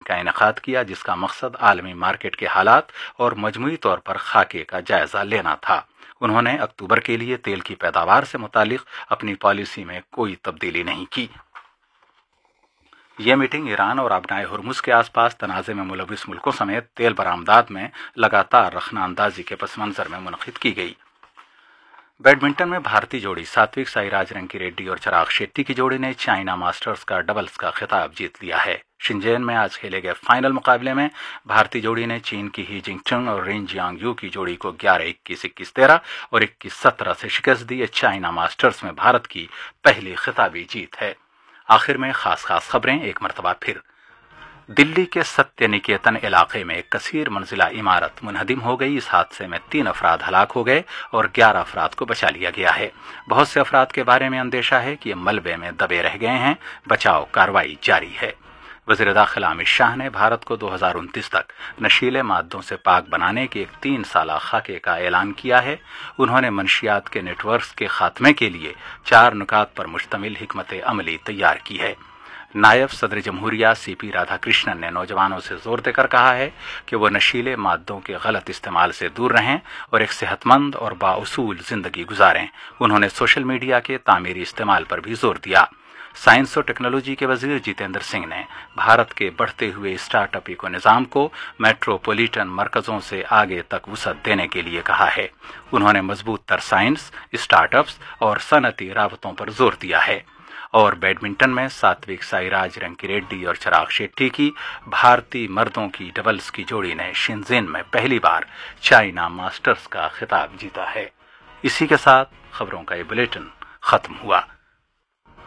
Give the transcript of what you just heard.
کا انعقاد کیا جس کا مقصد عالمی مارکیٹ کے حالات اور مجموعی طور پر خاکے کا جائزہ لینا تھا۔ انہوں نے اکتوبر کے لیے تیل کی پیداوار سے متعلق اپنی پالیسی میں کوئی تبدیلی نہیں کی۔ یہ میٹنگ ایران اور آبنائے ہرمز کے آس پاس تنازع میں ملوث ملکوں سمیت تیل برآمدات میں لگاتار رخنہ اندازی کے پس منظر میں منعقد کی گئی۔ بیڈمنٹن میں بھارتی جوڑی ساتوک سائیراج رنکی ریڈی اور چراغ شیٹی کی جوڑی نے چائنا ماسٹرز کا ڈبلز کا خطاب جیت لیا ہے۔ شنجین میں آج کھیلے گئے فائنل مقابلے میں بھارتی جوڑی نے چین کی ہی جنگ چنگ اور رین جیانگ یو کی جوڑی کو 11-21، 21-13 اور 21-17 سے شکست دی۔ چائنا ماسٹرز میں بھارت کی پہلی خطابی جیت ہے۔ آخر میں خاص خبریں ایک مرتبہ پھر۔ دلی کے ستیہ نکیتن علاقے میں ایک کثیر منزلہ عمارت منہدم ہو گئی۔ اس حادثے میں 3 افراد ہلاک ہو گئے اور 11 افراد کو بچا لیا گیا ہے۔ بہت سے افراد کے بارے میں اندیشہ ہے کہ یہ ملبے میں دبے رہ گئے ہیں۔ بچاؤ کارروائی جاری ہے۔ وزیر داخلہ امت شاہ نے بھارت کو 2029 تک نشیلے مادوں سے پاک بنانے کے ایک 3 سالہ خاکے کا اعلان کیا ہے۔ انہوں نے منشیات کے نیٹ ورکس کے خاتمے کے لیے 4 نکات پر مشتمل حکمت عملی تیار کی ہے۔ نائب صدر جمہوریہ سی پی رادھا کرشنن نے نوجوانوں سے زور دے کر کہا ہے کہ وہ نشیلے مادوں کے غلط استعمال سے دور رہیں اور ایک صحت مند اور بااصول زندگی گزاریں۔ انہوں نے سوشل میڈیا کے تعمیری استعمال پر بھی زور دیا۔ سائنس اور ٹیکنالوجی کے وزیر جتیندر سنگھ نے بھارت کے بڑھتے ہوئے اسٹارٹ اپ ایکو نظام کو میٹروپولیٹن مرکزوں سے آگے تک وسعت دینے کے لیے کہا ہے۔ انہوں نے مضبوط تر سائنس، اسٹارٹ اپس اور صنعتی رابطوں پر زور دیا ہے۔ اور بیڈمنٹن میں ساتوک سائیراج رنکی ریڈی اور چراغ شیٹی کی بھارتی مردوں کی ڈبلز کی جوڑی نے شنزین میں پہلی بار چائنا ماسٹرز کا خطاب جیتا ہے۔ اسی کے ساتھ خبروں کا یہ بلیٹن ختم ہوا۔